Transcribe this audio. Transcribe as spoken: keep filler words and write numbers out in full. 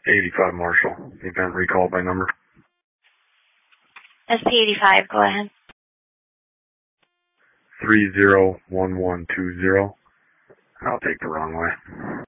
eighty-five Marshall. Event recall by number. S P eighty-five, go ahead. three zero one one two zero. I'll take the wrong way.